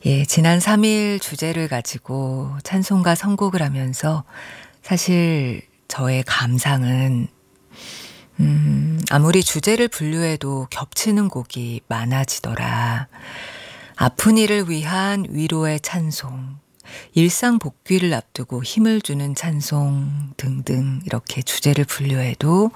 예, 지난 3일 주제를 가지고 찬송가 선곡을 하면서 사실 저의 감상은 아무리 주제를 분류해도 겹치는 곡이 많아지더라. 아픈 이를 위한 위로의 찬송, 일상 복귀를 앞두고 힘을 주는 찬송 등등 이렇게 주제를 분류해도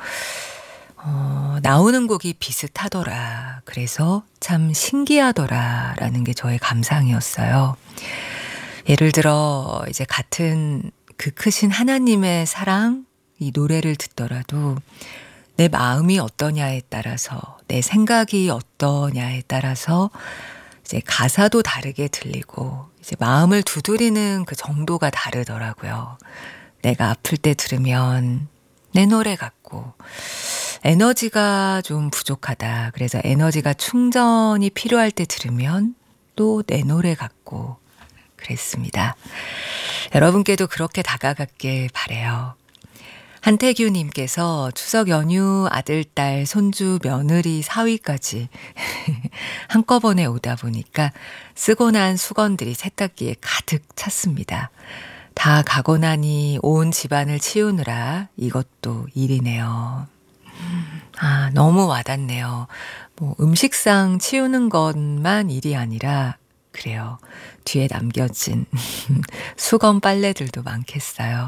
나오는 곡이 비슷하더라. 그래서 참 신기하더라라는 게 저의 감상이었어요. 예를 들어 이제 같은 그 크신 하나님의 사랑 이 노래를 듣더라도 내 마음이 어떠냐에 따라서 내 생각이 어떠냐에 따라서 이제 가사도 다르게 들리고 이제 마음을 두드리는 그 정도가 다르더라고요. 내가 아플 때 들으면 내 노래 같고 에너지가 좀 부족하다. 그래서 에너지가 충전이 필요할 때 들으면 또 내 노래 같고 그랬습니다. 여러분께도 그렇게 다가갔길 바래요. 한태규님께서 추석 연휴 아들, 딸, 손주, 며느리, 사위까지 한꺼번에 오다 보니까 쓰고 난 수건들이 세탁기에 가득 찼습니다. 다 가고 나니 온 집안을 치우느라 이것도 일이네요. 아, 너무 와닿네요. 뭐 음식상 치우는 것만 일이 아니라 그래요. 뒤에 남겨진 수건 빨래들도 많겠어요.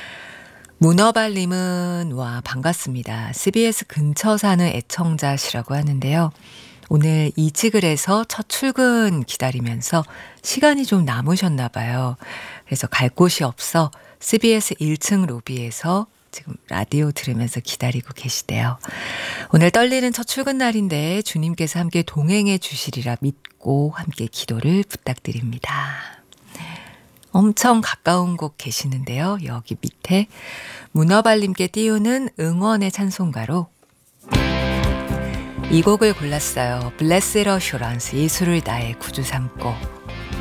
문어발님은 와 반갑습니다. CBS 근처 사는 애청자시라고 하는데요. 오늘 이직을 해서 첫 출근 기다리면서 시간이 좀 남으셨나 봐요. 그래서 갈 곳이 없어 CBS 1층 로비에서 지금 라디오 들으면서 기다리고 계시대요. 오늘 떨리는 첫 출근 날인데 주님께서 함께 동행해 주시리라 믿고 함께 기도를 부탁드립니다. 엄청 가까운 곳 계시는데요. 여기 밑에 문어발님께 띄우는 응원의 찬송가로 이 곡을 골랐어요. Blessed Assurance, 예수를 나의 구주 삼고.